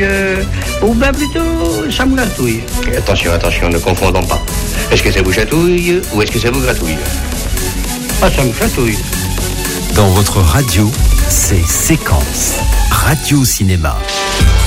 ou bien plutôt ça me gratouille. Attention, ne confondons pas. Est-ce que ça vous chatouille ou est-ce que ça vous gratouille? Ah, ça me chatouille. Dans votre radio, c'est Séquence Radio Cinéma.